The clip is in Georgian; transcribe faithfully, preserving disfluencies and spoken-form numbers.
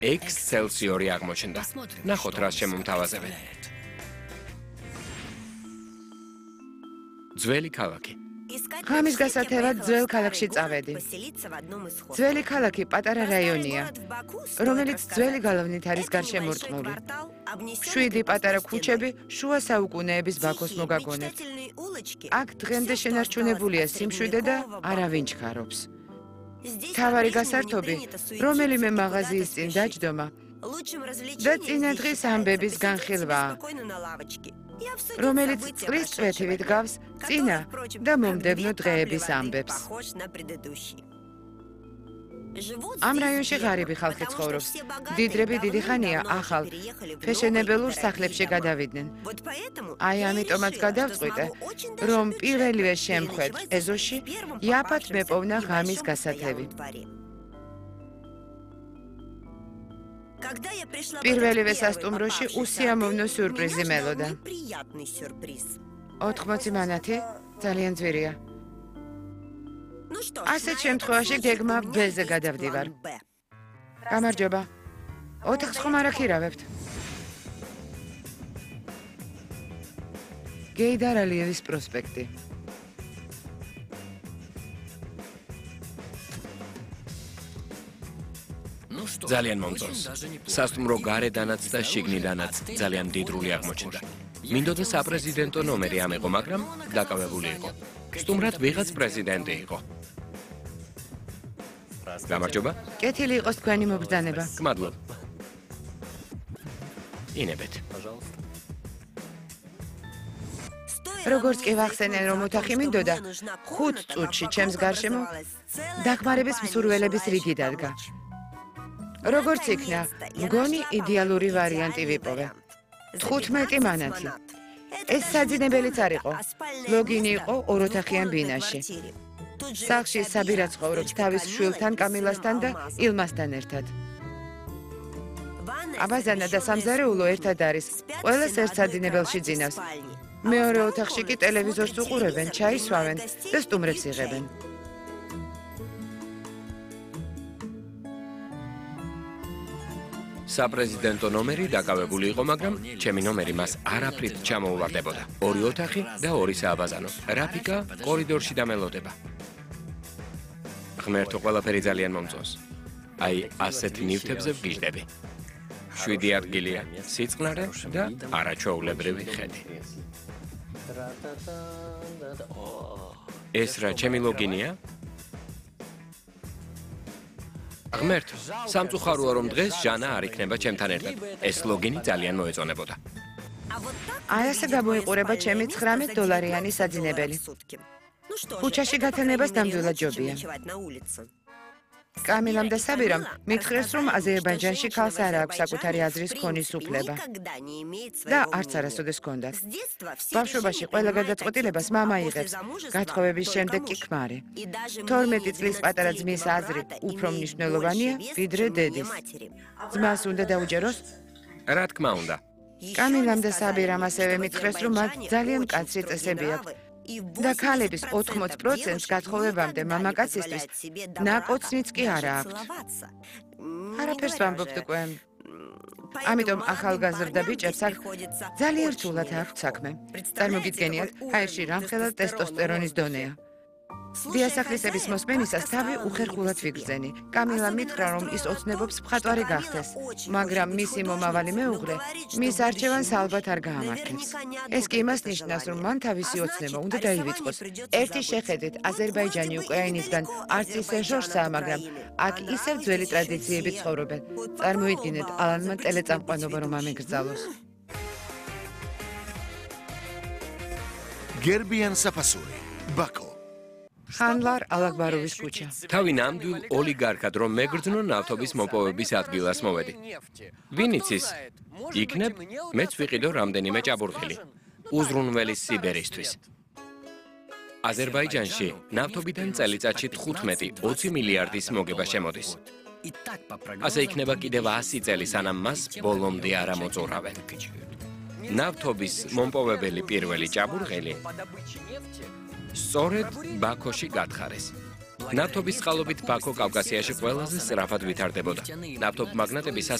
ექსცელსიორი აღმოჩნდა. ნახოთ, რას შემომთავაზებენ. ძველი ქალაქი. ღამის გასათევად ძველ ქალაქში წავედი. ძველი ქალაქი პატარა რაიონია, რომელიც ძველი გალავნით არის გარშემორტყმული. შვიდი პატარა ქუჩები შუა საუკუნეების ბაქოს მოგაგონებთ. აქ დღემდე შენარჩუნებულია სიმშვიდე და არავინ ჩქარობს. თავარი გასართობი, რომელიმე მაღაზიის წინ დაჯდომა და წინა დღის ამბების განხილვაა, რომელიც წყლის წვეთივით გავს წინა და მომდევნო დღეების ამბებს. ამ რაიონში ღარიბი ხალხი ცხოვრობს. დიდრები დიდი ხანია ახალ, ფეშენებელურ სახლებში გადავიდნენ. აი ამიტომაც გადავწყვიტე, რომ პირველივე შემხვედ ეზოში იაფად მეპოვნა ღამის გასათევი. პირველივე სასტუმროში უსიამოვნო სიურპრიზი მელოდა. ოთხმოცი მანათი ძალიან ძვირია. ასეთ შემთხვევაში გეგმა ბ-ზე გადავდივარ. გამარჯობა. ოთახს ხომ არ აქირავებთ? გეიდარ ალიევის პროსპექტი. ძალიან მომწონს. სასტუმრო გარედანაც და შიგნიდანაც ძალიან მდიდრული აღმოჩნდა. მინდოდა საპრეზიდენტო ნომერი ამეყო, მაგრამ დაკავებული იყო. სტუმრად ვიღაც პრეზიდენტი იყო. გამარჯობა. კეთილი იყოს თქვენი მობრძანება. გმადლობ. ინებეთ. როგორც კი ვახსენე, რომ ოთახი მინდოდა, ხუთ წუთში ჩემს გარშემო დახმარების მსურველების რიგი დადგა. როგორც იქნა, მგონი იდეალური ვარიანტი ვიპოვე. თხუთმეტი მანათი. ეს საძინებელიც არ იყო. ლოგინი იყო ოროთახიან ბინაში. სახლში საბირა ცხოვრობს თავის შვილთან კამილასთან და ილმასთან ერთად. აბაზანა და სამზარეულო ერთად არის. ყველას ერთ საძინებელში ძინავს. მეორე ოთახში კი ტელევიზორს უყურებენ, ჩაის სვავენ და სტუმრებს იღებენ. საპრეზიდენტო ნომერი დაკავებული იყო, მაგრამ ჩემი ნომერი მას არაფრით ჩამოუვარდებოდა. ორი ოთახი და ორი სააბაზანო. რაფიკა კორიდორში დამელოდება. ღმერთო, ყველაფერი ძალიან მომწონს. აი, ასეთ ნივთებზე ვგიჟდები. შვიდი ადგილია, სიწყნარე და არაჩვეულებრივი ხედი. ეს რა, ჩემი ლოგინია? ღმერთო, სამწუხაროა, რომ დღეს ჟანა არ იქნება ჩემთან ერთად. ეს ლოგინი ძალიან მოეწონებოდა. აი ასე გამოიყურება ჩემი ცხრამეტ დოლარიანი საძინებელი. ქუჩაში გათენებას ნამდვილად ჯობია. კამილამ და საბირამ მითხრეს, რომ აზერბაიჯანში ქალს არ აქვს საკუთარი აზრის ქონის უფლება და არც არასოდეს ჰქონდათ. ბავშვობაში ყველა გადაწყვეტილებას მამა იღებს, გათხოვების შემდეგ კი ქმარი. თორმეტი წლის პატარა ძმის აზრი უფრო მნიშვნელოვანია, ვიდრე დედის. ძმას უნდა დაუჯეროს? რა თქმა უნდა. კამილამ და საბირამ ასევე მითხრეს, რომ მათ ძალიან მკაცრი წესები აქვთ. და ქალების ოთხმოც პროცენტს გათხოვებამდე მამაკაცისთვის ნაკოცნიც კი არა აქვთ. არაფერს ვამბობთ უკვე. ამიტომ ახალგაზრდა ბიჭებს აქ ძალიან რთულად აქვთ საქმე. წარმოგიდგენიათ, ჰაერში რამხელა ტესტოსტერონის დონეა. დიასახლისების მოსმენისას თავი უხერხულად ვიგრძენი. კამილა მითხრა, რომ ის ოცნებობს მხატვარი გახდეს, მაგრამ მისი მომავალი მეუღლე მის არჩევანს ალბათ არ გაამართლებს. ეს კი იმას ნიშნავს, რომ მან თავისი ოცნება უნდა დაივიწყოს. ერთი შეხედვით, აზერბაიჯანი უკრაინისგან არც ისე შორსაა, მაგრამ აქ ისევ ძველი ტრადიციებით ცხოვრობენ. წარმოიდგინეთ, ალანმა ტელეწამყვანობა რომ ამეგრძალოს. გერბიან საფასური, ბაქო. ხანლარ ალაგბაროვის ქუჩა. თავი ნამდვილ ოლიგარქად რომ მეგრძნო ნავთობის მოპოვების ადგილას მოვედი. ვინ იცის? იქნებ მეც ვიყიდო რამდენიმე ჭაბურღილი. უზრუნველი სიბერისთვის. აზერბაიჯანში ნავთობიდან წელიწადში თხუთმეტი ოცი მილიარდის მოგება შემოდის. ასე იქნება კიდევ ასი წელი, სანამ მას ბოლომდე არ ამოწურავენ. ნავთობის მომპოვებელი პირველი ჭაბურღილი სწორედ ბაქოში გათხარეს. ნავთობის წყალობით ბაქო კავკასიაში ყველაზე სწრაფად ვითარდებოდა. ნავთობ მაგნატები